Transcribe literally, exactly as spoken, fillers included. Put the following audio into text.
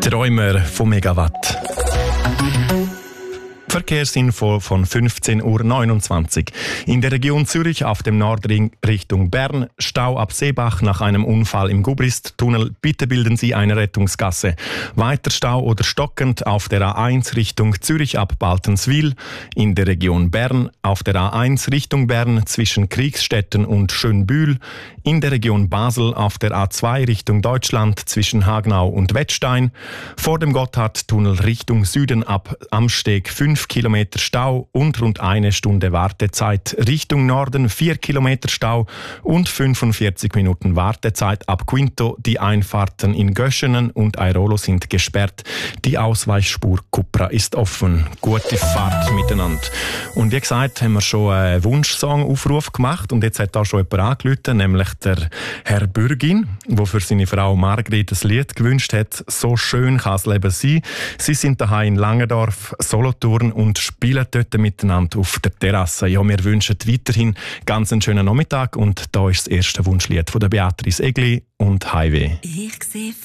Träumer von Megawatt. Verkehrsinfo von fünfzehn Uhr neunundzwanzig. In der Region Zürich auf dem Nordring Richtung Bern, Stau ab Seebach nach einem Unfall im Gubrist-Tunnel. Bitte bilden Sie eine Rettungsgasse. Weiter Stau oder stockend auf der A eins Richtung Zürich ab Baltenswil. In der Region Bern auf der A eins Richtung Bern zwischen Kriegsstetten und Schönbühl. In der Region Basel auf der A zwei Richtung Deutschland zwischen Hagnau und Wettstein. Vor dem Gotthardtunnel Richtung Süden ab Amsteg fünf Kilometer Stau und rund eine Stunde Wartezeit. Richtung Norden vier Kilometer Stau und fünfundvierzig Minuten Wartezeit ab Quinto. Die Einfahrten in Göschenen und Airolo sind gesperrt. Die Ausweichspur Cupra ist offen. Gute Fahrt miteinander. Und wie gesagt, haben wir schon einen Wunschsong-Aufruf gemacht und jetzt hat da schon jemand angerufen, nämlich der Herr Bürgin, der für seine Frau Margret das Lied gewünscht hat. «So schön kann das Leben sein». Sie sind daheim in Langendorf, Solothurn und spielen dort miteinander auf der Terrasse. Ja, wir wünschen weiterhin ganz einen schönen Nachmittag und da ist das erste Wunschlied von der Beatrice Egli und Highway. Ich sehe